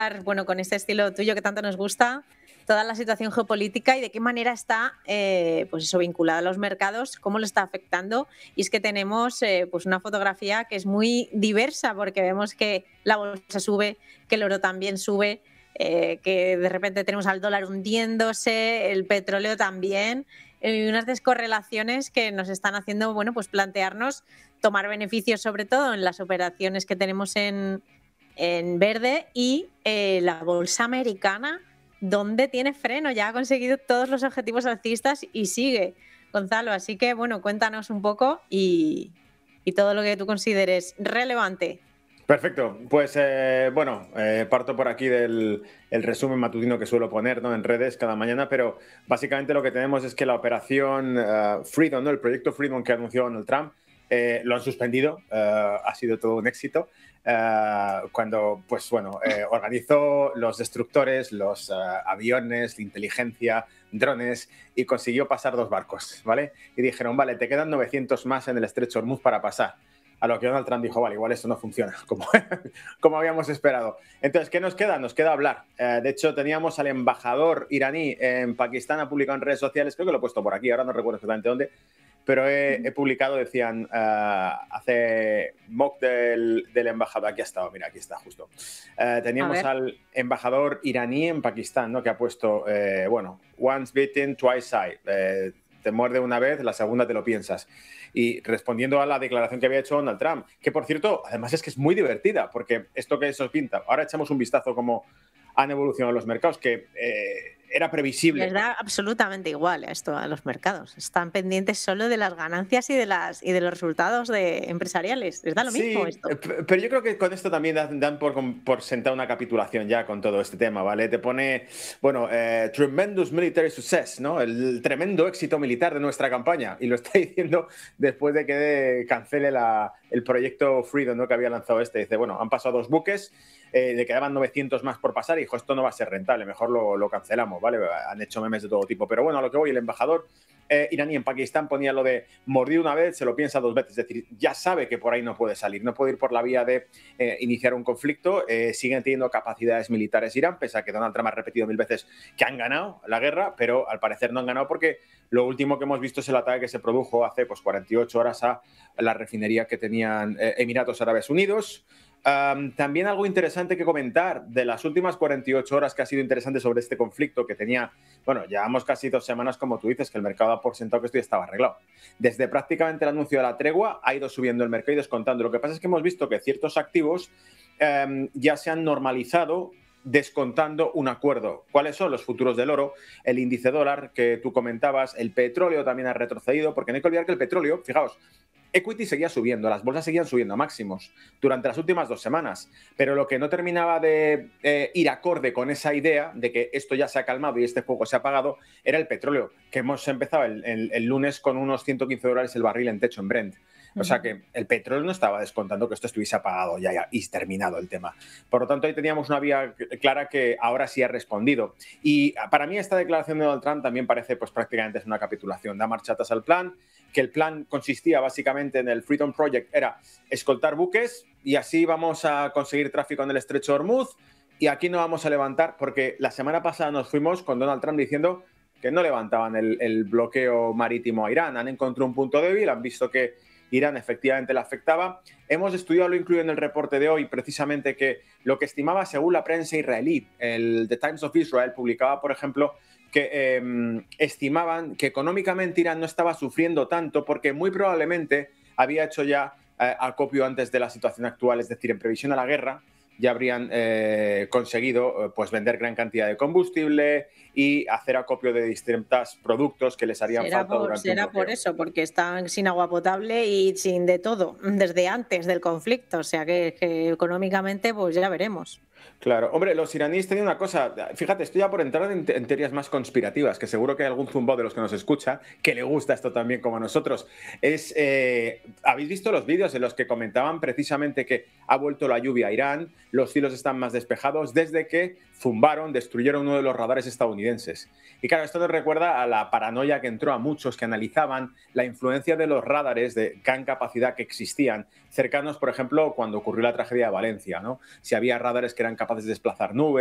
bueno, con este estilo tuyo que tanto nos gusta, toda la situación geopolítica y de qué manera está, pues eso, vinculada a los mercados, cómo lo está afectando. Y es que tenemos pues una fotografía que es muy diversa porque vemos que la bolsa sube, que el oro también sube, que de repente tenemos al dólar hundiéndose, el petróleo también, y unas descorrelaciones que nos están haciendo, bueno, pues plantearnos tomar beneficios, sobre todo en las operaciones que tenemos en verde, y la bolsa americana, donde tiene freno, ya ha conseguido todos los objetivos alcistas y sigue, Gonzalo. Así que, bueno, cuéntanos un poco y todo lo que tú consideres relevante. Perfecto, pues parto por aquí del el resumen matutino que suelo poner, ¿no?, en redes cada mañana, pero básicamente lo que tenemos es que la operación Freedom, ¿no?, el proyecto Freedom que anunció Donald Trump, lo han suspendido, ha sido todo un éxito. Cuando organizó los destructores, los aviones, la inteligencia, drones, y consiguió pasar 2 barcos, ¿vale? Y dijeron, vale, te quedan 900 más en el estrecho Hormuz para pasar. A lo que Donald Trump dijo, vale, igual esto no funciona como habíamos esperado. Entonces, ¿qué nos queda? Nos queda hablar. De hecho, teníamos al embajador iraní en Pakistán, ha publicado en redes sociales, creo que lo he puesto por aquí, ahora no recuerdo exactamente dónde, pero he publicado, decían, hace mock del embajador, aquí ha estado, mira, aquí está justo. Teníamos al embajador iraní en Pakistán, ¿no?, que ha puesto, once bitten, twice shy. Te muerde una vez, la segunda te lo piensas. Y respondiendo a la declaración que había hecho Donald Trump, que por cierto, además es que es muy divertida, porque esto que eso pinta, ahora echamos un vistazo cómo han evolucionado los mercados, que era previsible. Les da absolutamente igual esto a los mercados. Están pendientes solo de las ganancias y de los resultados empresariales. Les da lo mismo esto. Pero yo creo que con esto también dan por sentar una capitulación ya con todo este tema, ¿vale? Te pone, tremendous military success, ¿no? El tremendo éxito militar de nuestra campaña. Y lo está diciendo después de que cancele el proyecto Freedom, ¿no?, que había lanzado este. Dice, han pasado 2 buques, le quedaban 900 más por pasar y dijo, esto no va a ser rentable, mejor lo cancelamos, ¿vale? Han hecho memes de todo tipo. Pero bueno, a lo que voy, el embajador iraní en Pakistán ponía lo de mordido una vez, se lo piensa 2 veces. Es decir, ya sabe que por ahí no puede salir, no puede ir por la vía de iniciar un conflicto. Siguen teniendo capacidades militares Irán, pese a que Donald Trump ha repetido 1000 veces que han ganado la guerra, pero al parecer no han ganado porque lo último que hemos visto es el ataque que se produjo hace 48 horas a la refinería que tenían Emiratos Árabes Unidos. También algo interesante que comentar de las últimas 48 horas que ha sido interesante sobre este conflicto que tenía, llevamos casi 2 semanas, como tú dices, que el mercado ha por sentado que esto ya estaba arreglado. Desde prácticamente el anuncio de la tregua ha ido subiendo el mercado y descontando. Lo que pasa es que hemos visto que ciertos activos ya se han normalizado descontando un acuerdo. ¿Cuáles son? Los futuros del oro, el índice dólar que tú comentabas, el petróleo también ha retrocedido, porque no hay que olvidar que el petróleo, fijaos, equity seguía subiendo, las bolsas seguían subiendo a máximos durante las últimas 2 semanas, pero lo que no terminaba de ir acorde con esa idea de que esto ya se ha calmado y este fuego se ha apagado era el petróleo, que hemos empezado el lunes con unos $115 el barril en techo en Brent. O sea que el petróleo no estaba descontando que esto estuviese apagado ya y terminado el tema. Por lo tanto, ahí teníamos una vía clara que ahora sí ha respondido. Y para mí esta declaración de Donald Trump también parece prácticamente es una capitulación. Da marcha atrás al plan, que el plan consistía básicamente en el Freedom Project, era escoltar buques y así vamos a conseguir tráfico en el estrecho de Hormuz y aquí no vamos a levantar, porque la semana pasada nos fuimos con Donald Trump diciendo que no levantaban el bloqueo marítimo a Irán. Han encontrado un punto débil, han visto que Irán efectivamente le afectaba. Hemos estudiado, lo incluido en el reporte de hoy, precisamente que lo que estimaba según la prensa israelí, el The Times of Israel publicaba, por ejemplo, que estimaban que económicamente Irán no estaba sufriendo tanto porque muy probablemente había hecho ya acopio antes de la situación actual, es decir, en previsión a la guerra, ya habrían conseguido vender gran cantidad de combustible y hacer acopio de distintos productos que les harían falta durante un bloqueo. Será por eso, porque están sin agua potable y sin de todo, desde antes del conflicto. O sea que económicamente, pues ya veremos. Claro, hombre, los iraníes tenían una cosa, fíjate, estoy ya por entrar en teorías más conspirativas, que seguro que hay algún zumbao de los que nos escucha que le gusta esto también como a nosotros. ¿Habéis visto los vídeos en los que comentaban precisamente que ha vuelto la lluvia a Irán, los cielos están más despejados desde que destruyeron uno de los radares estadounidenses? Y claro, esto nos recuerda a la paranoia que entró a muchos que analizaban la influencia de los radares de gran capacidad que existían cercanos, por ejemplo, cuando ocurrió la tragedia de Valencia, ¿no? Si había radares que eran eran capaces de desplazar nubes.